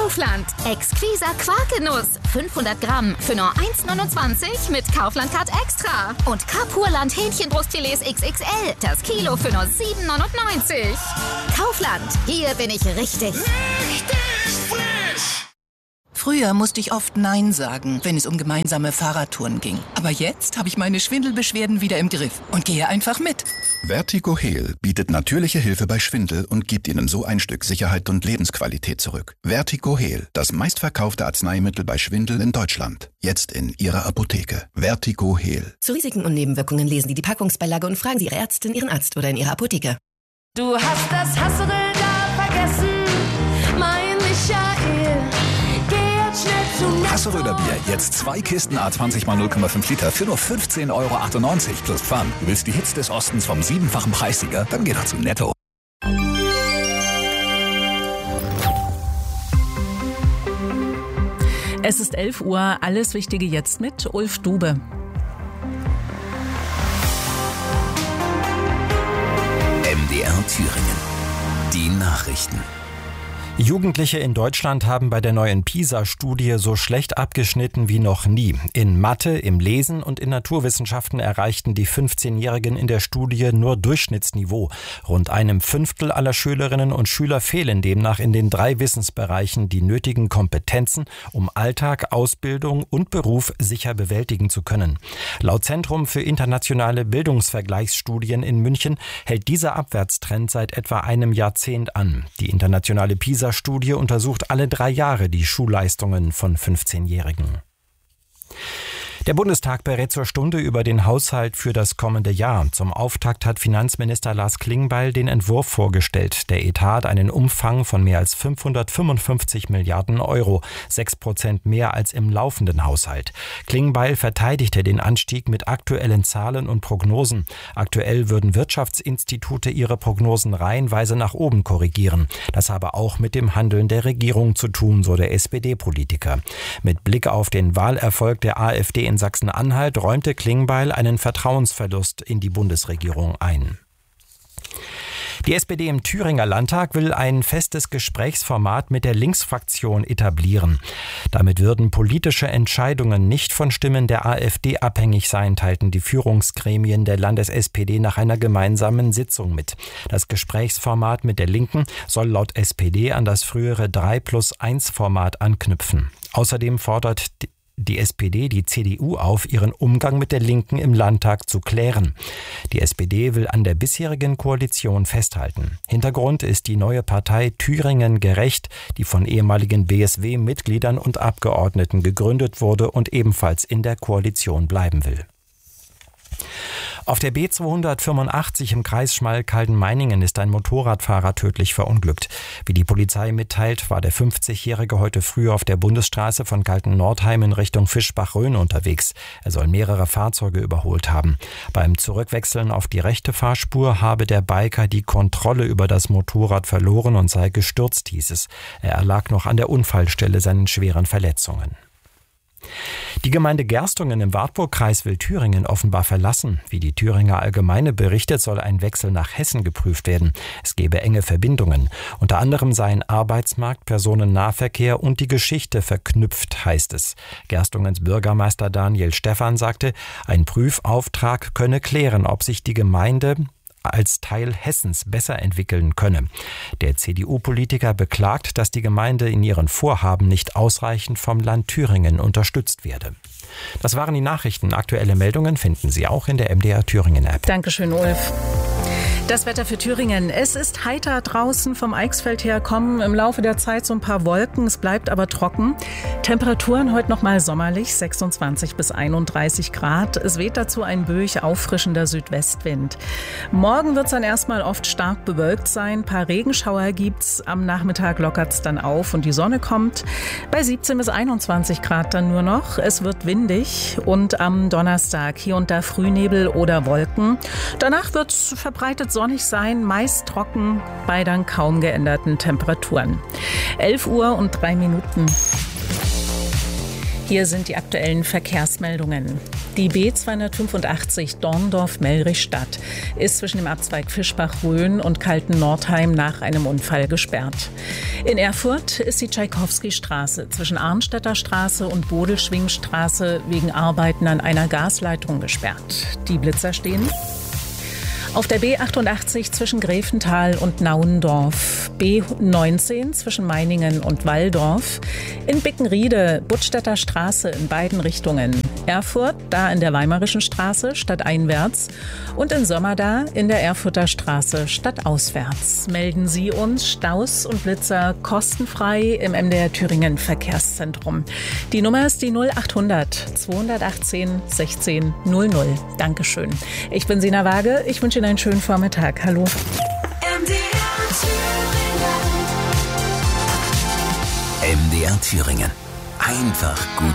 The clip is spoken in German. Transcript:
Kaufland. Exquiser Quarkenuss. 500 Gramm für nur 1,29 mit Kaufland-Card Extra. Und Kapurland Hähnchenbrustfilets XXL. Das Kilo für nur 7,99. Kaufland. Hier bin ich richtig. Früher musste ich oft Nein sagen, wenn es um gemeinsame Fahrradtouren ging. Aber jetzt habe ich meine Schwindelbeschwerden wieder im Griff und gehe einfach mit. Vertigo Heal bietet natürliche Hilfe bei Schwindel und gibt Ihnen so ein Stück Sicherheit und Lebensqualität zurück. Vertigo Heal, das meistverkaufte Arzneimittel bei Schwindel in Deutschland. Jetzt in Ihrer Apotheke. Vertigo Heal. Zu Risiken und Nebenwirkungen lesen Sie die Packungsbeilage und fragen Sie Ihre Ärztin, Ihren Arzt oder in Ihrer Apotheke. Du hast das Hasserl da vergessen, mein Michael. Hasseröder Bier, jetzt 2 Kisten A20 x 0,5 Liter für nur 15,98 € plus Pfand. Du willst die Hits des Ostens vom 7-fachen Preissieger? Dann geh doch zu Netto. Es ist 11 Uhr, alles Wichtige jetzt mit Ulf Dube. MDR Thüringen. Die Nachrichten. Jugendliche in Deutschland haben bei der neuen PISA-Studie so schlecht abgeschnitten wie noch nie. In Mathe, im Lesen und in Naturwissenschaften erreichten die 15-Jährigen in der Studie nur Durchschnittsniveau. Rund einem Fünftel aller Schülerinnen und Schüler fehlen demnach in den 3 Wissensbereichen die nötigen Kompetenzen, um Alltag, Ausbildung und Beruf sicher bewältigen zu können. Laut Zentrum für internationale Bildungsvergleichsstudien in München hält dieser Abwärtstrend seit etwa einem Jahrzehnt an. Die internationale PISA-Studie untersucht alle 3 Jahre die Schulleistungen von 15-Jährigen. Der Bundestag berät zur Stunde über den Haushalt für das kommende Jahr. Zum Auftakt hat Finanzminister Lars Klingbeil den Entwurf vorgestellt. Der Etat hat einen Umfang von mehr als 555 Milliarden Euro, 6% mehr als im laufenden Haushalt. Klingbeil verteidigte den Anstieg mit aktuellen Zahlen und Prognosen. Aktuell würden Wirtschaftsinstitute ihre Prognosen reihenweise nach oben korrigieren. Das habe auch mit dem Handeln der Regierung zu tun, so der SPD-Politiker. Mit Blick auf den Wahlerfolg der AfD in Sachsen-Anhalt räumte Klingbeil einen Vertrauensverlust in die Bundesregierung ein. Die SPD im Thüringer Landtag will ein festes Gesprächsformat mit der Linksfraktion etablieren. Damit würden politische Entscheidungen nicht von Stimmen der AfD abhängig sein, teilten die Führungsgremien der Landes-SPD nach einer gemeinsamen Sitzung mit. Das Gesprächsformat mit der Linken soll laut SPD an das frühere 3+1-Format anknüpfen. Außerdem fordert die SPD die CDU auf, ihren Umgang mit der Linken im Landtag zu klären. Die SPD will an der bisherigen Koalition festhalten. Hintergrund ist die neue Partei Thüringen gerecht, die von ehemaligen BSW-Mitgliedern und Abgeordneten gegründet wurde und ebenfalls in der Koalition bleiben will. Auf der B285 im Kreis Schmalkalden-Meiningen ist ein Motorradfahrer tödlich verunglückt. Wie die Polizei mitteilt, war der 50-Jährige heute früh auf der Bundesstraße von Kalten-Nordheim in Richtung Fischbach-Rhön unterwegs. Er soll mehrere Fahrzeuge überholt haben. Beim Zurückwechseln auf die rechte Fahrspur habe der Biker die Kontrolle über das Motorrad verloren und sei gestürzt, hieß es. Er erlag noch an der Unfallstelle seinen schweren Verletzungen. Die Gemeinde Gerstungen im Wartburgkreis will Thüringen offenbar verlassen. Wie die Thüringer Allgemeine berichtet, soll ein Wechsel nach Hessen geprüft werden. Es gebe enge Verbindungen. Unter anderem seien Arbeitsmarkt, Personennahverkehr und die Geschichte verknüpft, heißt es. Gerstungens Bürgermeister Daniel Stephan sagte, ein Prüfauftrag könne klären, ob sich die Gemeinde als Teil Hessens besser entwickeln könne. Der CDU-Politiker beklagt, dass die Gemeinde in ihren Vorhaben nicht ausreichend vom Land Thüringen unterstützt werde. Das waren die Nachrichten. Aktuelle Meldungen finden Sie auch in der MDR Thüringen-App. Dankeschön, Ulf. Das Wetter für Thüringen. Es ist heiter draußen. Vom Eichsfeld her kommen im Laufe der Zeit so ein paar Wolken. Es bleibt aber trocken. Temperaturen heute noch mal sommerlich, 26 bis 31 Grad. Es weht dazu ein böig auffrischender Südwestwind. Morgen wird es dann erstmal oft stark bewölkt sein. Ein paar Regenschauer gibt's. Am Nachmittag lockert es dann auf und die Sonne kommt. Bei 17 bis 21 Grad dann nur noch. Es wird windig und am Donnerstag hier und da Frühnebel oder Wolken. Danach wird es verbreitet sonnig sein, meist trocken bei dann kaum geänderten Temperaturen. 11 Uhr und 3 Minuten. Hier sind die aktuellen Verkehrsmeldungen. Die B285 Dorndorf-Mellrichstadt ist zwischen dem Abzweig Fischbach-Rhön und Kalten-Nordheim nach einem Unfall gesperrt. In Erfurt ist die Tschaikowski-Straße zwischen Arnstädter Straße und Bodelschwingstraße wegen Arbeiten an einer Gasleitung gesperrt. Die Blitzer stehen auf der B88 zwischen Gräfenthal und Nauendorf, B19 zwischen Meiningen und Walldorf, in Bickenriede, Buttstädter Straße in beiden Richtungen, Erfurt, da in der Weimarischen Straße stadteinwärts und in Sommerda in der Erfurter Straße stadtauswärts. Melden Sie uns Staus und Blitzer kostenfrei im MDR Thüringen Verkehrszentrum. Die Nummer ist die 0800 218 16 00. Dankeschön. Ich bin Sina Waage. Ich wünsche Ihnen einen schönen Vormittag. Hallo. MDR Thüringen. Einfach gut